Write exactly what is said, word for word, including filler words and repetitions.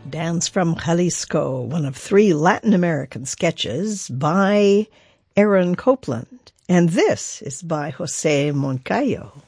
Dance from Jalisco, one of three Latin American sketches by Aaron Copland. And this is by Jose Moncayo.